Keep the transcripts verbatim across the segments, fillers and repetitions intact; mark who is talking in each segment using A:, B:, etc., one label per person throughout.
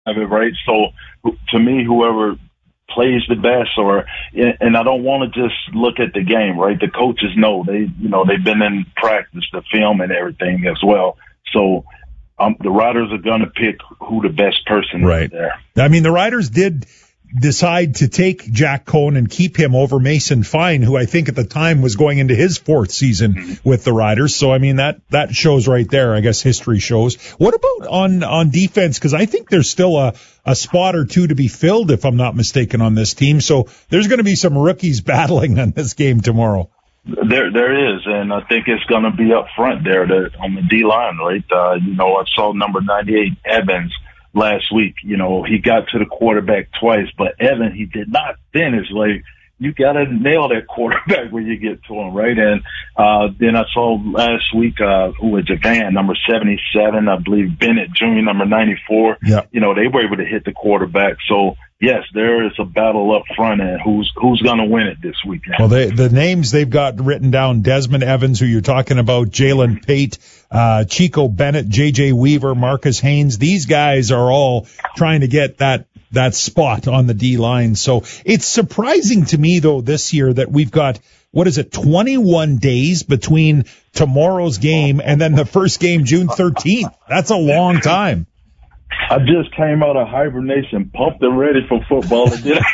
A: of it, right? So to me, whoever plays the best, or and I don't want to just look at the game, right? The coaches know they, you know, they've been in practice, the film and everything as well. So um, the Riders are going to pick who the best person
B: right.
A: is there.
B: I mean, the Riders did decide to take Jack Cohn and keep him over Mason Fine, who I think at the time was going into his fourth season mm-hmm. with the Riders. So, I mean, that, that shows right there. I guess history shows. What about on, on defense? Because I think there's still a, a spot or two to be filled, if I'm not mistaken, on this team. So there's going to be some rookies battling on this game tomorrow.
A: There, there is, and I think it's going to be up front there to, on the D line, right? Uh, you know, I saw number ninety-eight Evans last week. You know, he got to the quarterback twice, but Evan, he did not finish. Like, you got to nail that quarterback when you get to him, right? And uh, then I saw last week, uh, who was Javan, number seventy-seven, I believe Bennett Junior, number ninety-four.
B: Yeah.
A: You know, they were able to hit the quarterback. So, yes, there is a battle up front, and who's who's going to win it this weekend.
B: Well, they, the names they've got written down, Desmond Evans, who you're talking about, Jalen Pate, uh, Chico Bennett, J J Weaver, Marcus Haynes. These guys are all trying to get that that spot on the D-line. So it's surprising to me, though, this year that we've got, what is it, twenty-one days between tomorrow's game and then the first game June thirteenth. That's a long time.
A: I just came out of hibernation, pumped and ready for football.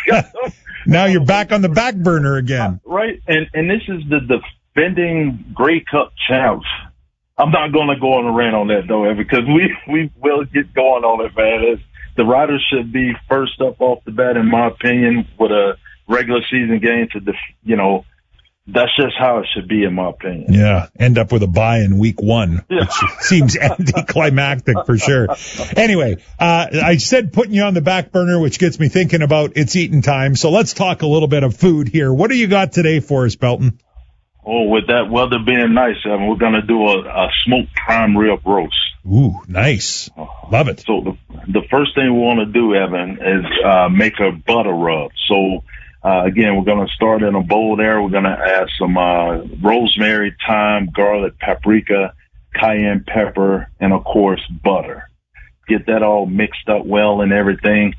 B: Now you're back on the back burner again.
A: Right, and and this is the defending Grey Cup champs. I'm not going to go on a rant on that, though, because we, we will get going on it, man. It's, the Riders should be first up off the bat, in my opinion, with a regular season game to, def, you know, that's just how it should be, in my opinion.
B: Yeah, end up with a bye in week one,
A: yeah.
B: which seems anticlimactic for sure. Anyway, uh, I said putting you on the back burner, which gets me thinking about it's eating time. So let's talk a little bit of food here. What do you got today for us, Belton?
A: Oh, with that weather being nice, Evan, we're going to do a, a smoked prime rib roast.
B: Ooh, nice. Love it.
A: So the, the first thing we want to do, Evan, is uh, make a butter rub. So, uh, again, we're going to start in a bowl there. We're going to add some uh, rosemary, thyme, garlic, paprika, cayenne pepper, and, of course, butter. Get that all mixed up well and everything,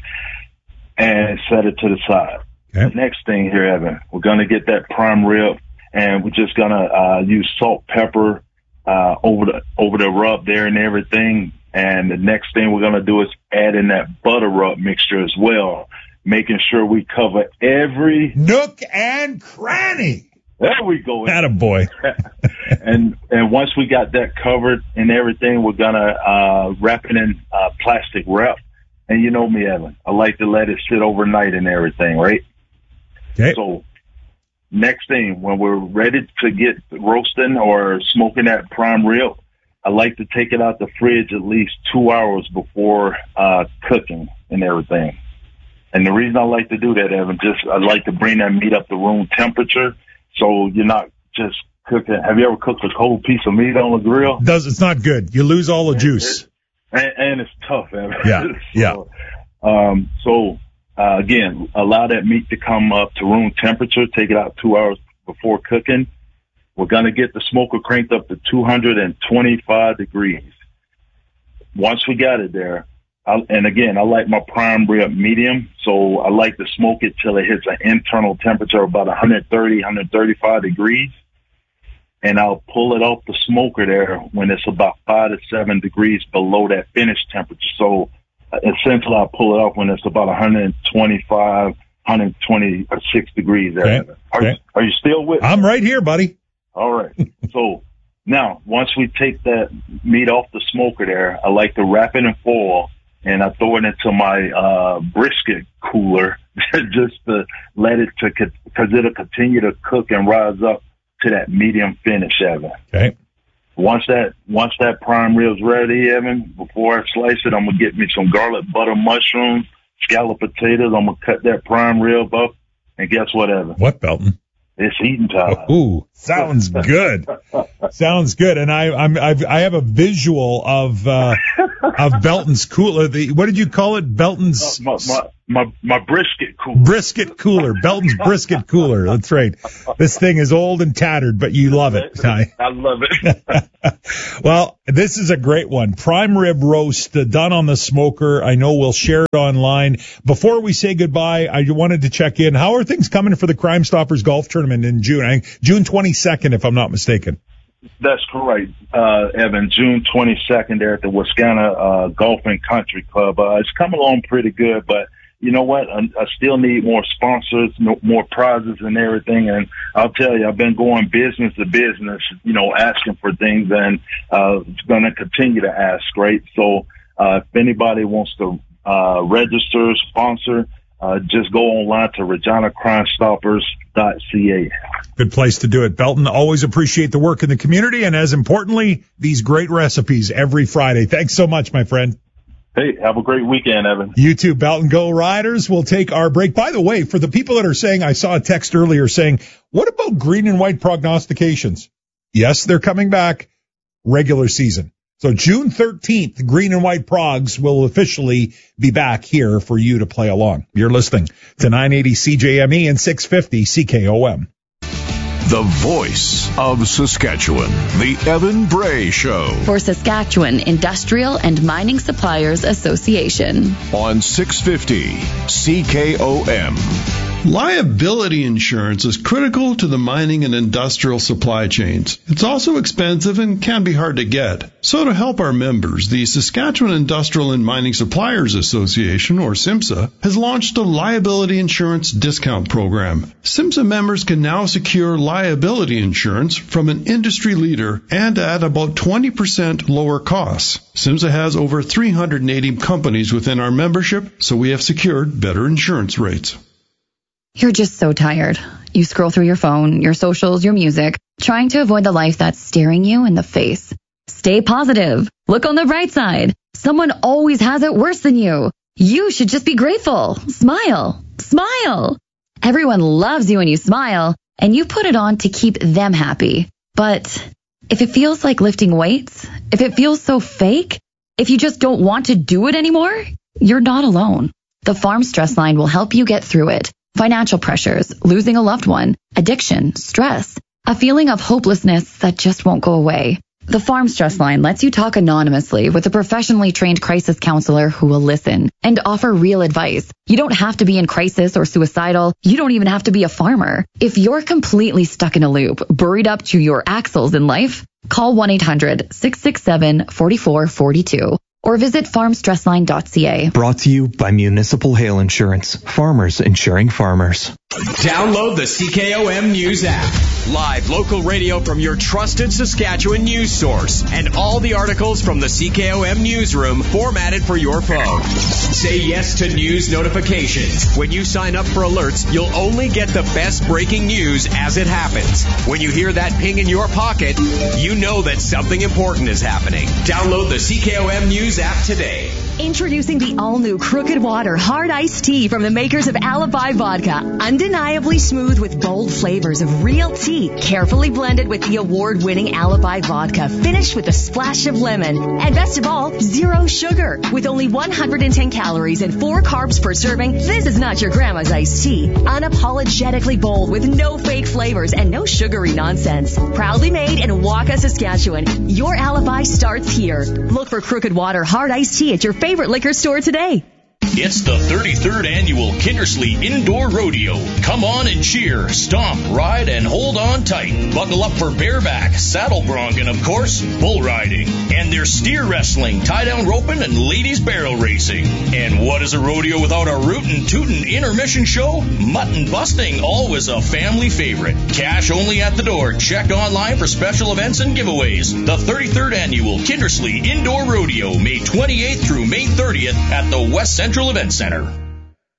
A: and set it to the side. Okay. The next thing here, Evan, we're going to get that prime rib. And we're just gonna uh, use salt, pepper uh, over the over the rub there and everything. And the next thing we're gonna do is add in that butter rub mixture as well, making sure we cover every
B: nook and cranny.
A: There we go.
B: Attaboy.
A: and and once we got that covered and everything, we're gonna uh, wrap it in uh, plastic wrap. And you know me, Evan, I like to let it sit overnight and everything, right?
B: Okay.
A: So. Next thing, when we're ready to get roasting or smoking that prime rib, I like to take it out the fridge at least two hours before uh, cooking and everything. And the reason I like to do that, Evan, just I like to bring that meat up to room temperature, so you're not just cooking. Have you ever cooked a cold piece of meat on the grill?
B: Does it's not good. You lose all the juice.
A: It, and, and it's tough, Evan.
B: Yeah,
A: so,
B: yeah.
A: Um, so. Uh, again, allow that meat to come up to room temperature. Take it out two hours before cooking. We're going to get the smoker cranked up to two hundred twenty-five degrees. Once we got it there, I'll, and again, I like my prime rib medium, so I like to smoke it till it hits an internal temperature of about one thirty, one thirty-five degrees. And I'll pull it off the smoker there when it's about five to seven degrees below that finished temperature. So essentially, I'll pull it off when it's about one twenty-five, one twenty-six degrees. There.
B: Okay.
A: Are,
B: okay.
A: are you still with me?
B: I'm right here, buddy.
A: All right. So now, once we take that meat off the smoker there, I like to wrap it in foil, and I throw it into my uh, brisket cooler just to let it to, because it'll continue to cook and rise up to that medium finish, Evan.
B: Okay.
A: Once that once that prime rib's ready, Evan, before I slice it, I'm gonna get me some garlic butter mushrooms, scalloped potatoes. I'm gonna cut that prime rib up, and guess what, Evan?
B: What, Belton?
A: It's eating time.
B: Ooh, sounds good. Sounds good. And I I'm I've, I have a visual of uh, of Belton's cooler. The, what did you call it? Belton's...
A: Uh, my, my, my, my brisket cooler.
B: Brisket cooler. Belton's brisket cooler. That's right. This thing is old and tattered, but you love it, Ty.
A: I love it.
B: Well, this is a great one. Prime rib roast uh, done on the smoker. I know we'll share it online. Before we say goodbye, I wanted to check in. How are things coming for the Crime Stoppers golf tournament in June? I think June twenty-second, if I'm not mistaken.
A: That's correct, uh, Evan. June twenty-second there at the Wascana uh, Golf and Country Club. Uh, it's coming along pretty good, but you know what? I, I still need more sponsors, more prizes and everything. And I'll tell you, I've been going business to business, you know, asking for things, and uh, going to continue to ask, right? So uh, if anybody wants to uh, register, sponsor, uh, just go online to Regina Crime Stoppers dot C A.
B: Good place to do it. Belton, always appreciate the work in the community, and as importantly, these great recipes every Friday. Thanks so much, my friend.
A: Hey, have a great weekend, Evan.
B: You too, Belton. Go Riders. We'll take our break. By the way, for the people that are saying, I saw a text earlier saying, what about green and white prognostications? Yes, they're coming back regular season. So June thirteenth, green and white progs will officially be back here for you to play along. You're listening to nine eighty C J M E and six fifty C K O M.
C: The voice of Saskatchewan, the Evan Bray Show.
D: For Saskatchewan Industrial and Mining Suppliers Association.
C: On six fifty C K O M.
E: Liability insurance is critical to the mining and industrial supply chains. It's also expensive and can be hard to get. So to help our members, the Saskatchewan Industrial and Mining Suppliers Association, or SIMSA, has launched a liability insurance discount program. SIMSA members can now secure liability insurance from an industry leader and at about twenty percent lower costs. SIMSA has over three hundred eighty companies within our membership, so we have secured better insurance rates.
D: You're just so tired. You scroll through your phone, your socials, your music, trying to avoid the life that's staring you in the face. Stay positive. Look on the bright side. Someone always has it worse than you. You should just be grateful. Smile. Smile. Everyone loves you when you smile, and you put it on to keep them happy. But if it feels like lifting weights, if it feels so fake, if you just don't want to do it anymore, you're not alone. The Farm Stress Line will help you get through it. Financial pressures, losing a loved one, addiction, stress, a feeling of hopelessness that just won't go away. The Farm Stress Line lets you talk anonymously with a professionally trained crisis counselor who will listen and offer real advice. You don't have to be in crisis or suicidal. You don't even have to be a farmer. If you're completely stuck in a loop, buried up to your axles in life, call one eight hundred six six seven four four four two. Or visit farm stress line dot c a.
F: Brought to you by Municipal Hail Insurance. Farmers insuring farmers.
G: Download the C K O M News app. Live local radio from your trusted Saskatchewan news source. And all the articles from the C K O M newsroom formatted for your phone. Say yes to news notifications. When you sign up for alerts, you'll only get the best breaking news as it happens. When you hear that ping in your pocket, you know that something important is happening. Download the C K O M News app today.
H: Introducing the all-new Crooked Water Hard Iced Tea from the makers of Alibi Vodka. Undeniably smooth with bold flavors of real tea, carefully blended with the award-winning Alibi Vodka, finished with a splash of lemon. And best of all, zero sugar. With only one hundred ten calories and four carbs per serving, this is not your grandma's iced tea. Unapologetically bold with no fake flavors and no sugary nonsense. Proudly made in Waka, Saskatchewan. Your alibi starts here. Look for Crooked Water Hard Iced Tea at your favorite liquor store today.
I: It's the thirty-third annual Kindersley Indoor Rodeo. Come on and cheer, stomp, ride, and hold on tight. Buckle up for bareback, saddle bronc, and of course, bull riding. And there's steer wrestling, tie-down roping, and ladies barrel racing. And what is a rodeo without a rootin' tootin' intermission show? Mutton busting, always a family favorite. Cash only at the door. Check online for special events and giveaways. The thirty-third annual Kindersley Indoor Rodeo, May twenty-eighth through May thirtieth at the West Central Event Center.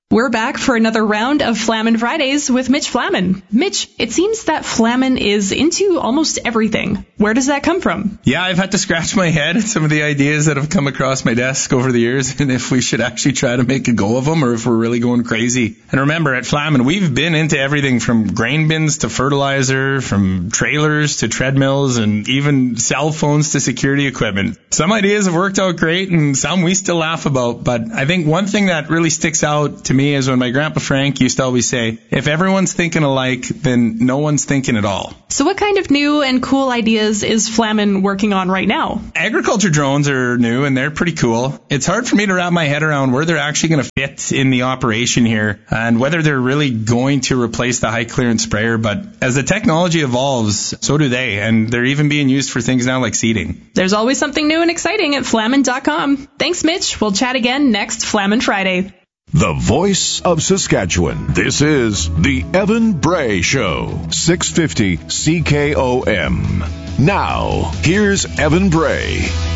J: We're back for another round of Flamin' Fridays with Mitch Flamin. Mitch, it seems that Flamin is into almost everything. Where does that come from?
K: Yeah, I've had to scratch my head at some of the ideas that have come across my desk over the years, and if we should actually try to make a go of them or if we're really going crazy. And remember, at Flamin, we've been into everything from grain bins to fertilizer, from trailers to treadmills, and even cell phones to security equipment. Some ideas have worked out great, and some we still laugh about, but I think one thing that really sticks out to me me is when my grandpa Frank used to always say, if everyone's thinking alike, then no one's thinking at all.
J: So what kind of new and cool ideas is Flamin working on right now?
K: Agriculture drones are new and they're pretty cool. It's hard for me to wrap my head around where they're actually going to fit in the operation here and whether they're really going to replace the high clearance sprayer. But as the technology evolves, so do they. And they're even being used for things now like seeding.
J: There's always something new and exciting at Flamin dot com. Thanks, Mitch. We'll chat again next Flamin Friday.
C: The voice of Saskatchewan. This is the Evan Bray Show. six fifty C K O M. Now, here's Evan Bray.